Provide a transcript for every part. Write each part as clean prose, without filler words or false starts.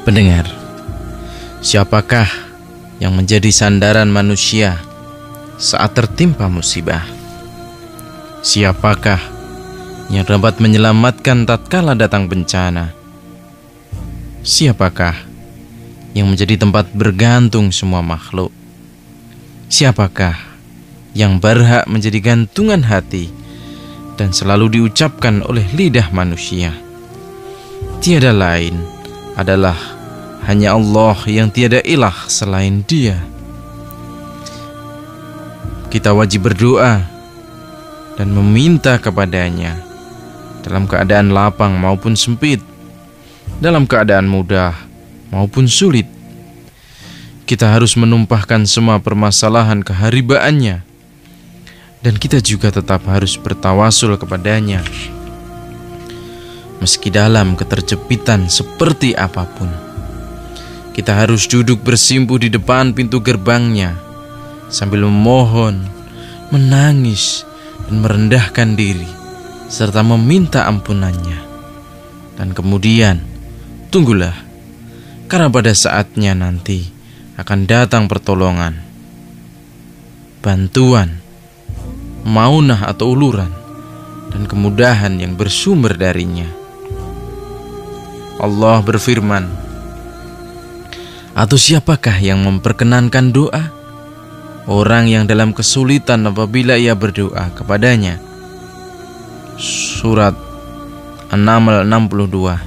Pendengar, siapakah yang menjadi sandaran manusia saat tertimpa musibah? Siapakah yang dapat menyelamatkan tatkala datang bencana? Siapakah yang menjadi tempat bergantung semua makhluk? Siapakah yang berhak menjadi gantungan hati dan selalu diucapkan oleh lidah manusia? Tiada lain adalah hanya Allah yang tiada ilah selain Dia. Kita wajib berdoa dan meminta kepadanya dalam keadaan lapang maupun sempit, dalam keadaan mudah maupun sulit. Kita harus menumpahkan semua permasalahan keharibaannya, dan kita juga tetap harus bertawasul kepadanya meski dalam keterjepitan seperti apapun. Kita harus duduk bersimpuh di depan pintu gerbangnya sambil memohon, menangis, dan merendahkan diri serta meminta ampunannya. Dan kemudian tunggulah, karena pada saatnya nanti akan datang pertolongan, bantuan, maunah atau uluran, dan kemudahan yang bersumber darinya. Allah berfirman, atau siapakah yang memperkenankan doa? Orang yang dalam kesulitan apabila ia berdoa kepadanya. Surat An-Naml 62.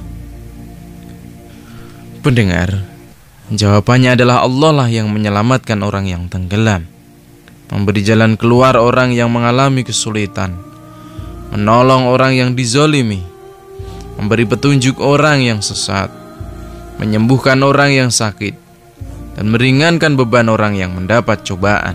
Pendengar, jawabannya adalah Allah lah yang menyelamatkan orang yang tenggelam, memberi jalan keluar orang yang mengalami kesulitan, menolong orang yang dizolimi, memberi petunjuk orang yang sesat, menyembuhkan orang yang sakit, dan meringankan beban orang yang mendapat cobaan.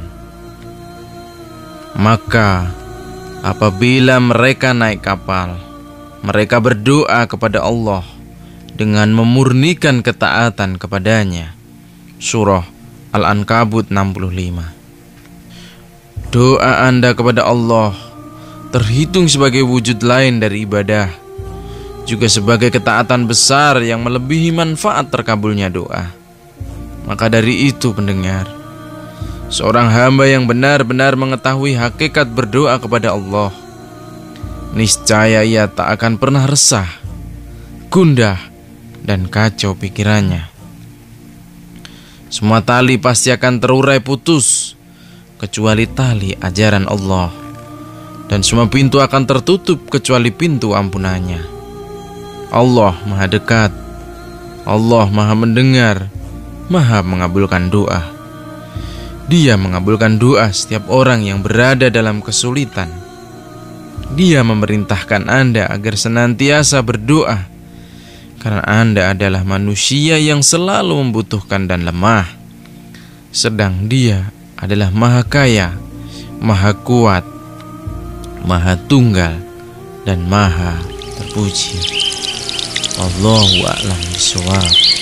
Maka apabila mereka naik kapal, mereka berdoa kepada Allah dengan memurnikan ketaatan kepadanya. Surah Al-Ankabut 65. Doa Anda kepada Allah terhitung sebagai wujud lain dari ibadah, juga sebagai ketaatan besar yang melebihi manfaat terkabulnya doa. Maka dari itu, pendengar, seorang hamba yang benar-benar mengetahui hakikat berdoa kepada Allah, niscaya ia tak akan pernah resah, gundah, dan kacau pikirannya. Semua tali pasti akan terurai putus, kecuali tali ajaran Allah, dan semua pintu akan tertutup kecuali pintu ampunannya. Allah Maha Dekat, Allah Maha Mendengar, Maha mengabulkan doa. Dia mengabulkan doa setiap orang yang berada dalam kesulitan. Dia memerintahkan Anda agar senantiasa berdoa, karena Anda adalah manusia yang selalu membutuhkan dan lemah. Sedang Dia adalah Maha Kaya, Maha Kuat, Maha Tunggal, dan Maha Terpuji. Allahu a'lam bishawab.